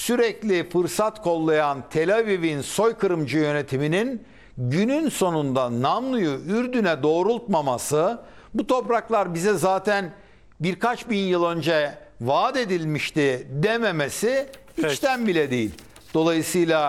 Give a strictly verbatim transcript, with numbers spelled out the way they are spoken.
sürekli fırsat kollayan Tel Aviv'in soykırımcı yönetiminin günün sonunda namluyu Ürdün'e doğrultmaması, bu topraklar bize zaten birkaç bin yıl önce vaat edilmişti dememesi Peki. içten bile değil. Dolayısıyla